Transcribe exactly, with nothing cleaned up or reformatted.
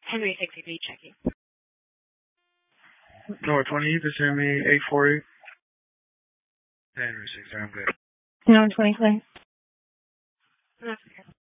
Henry sixty B checking. North twenty, you can send me eight forty. Henry sixty, I'm good. No, twenty, twenty. That's okay.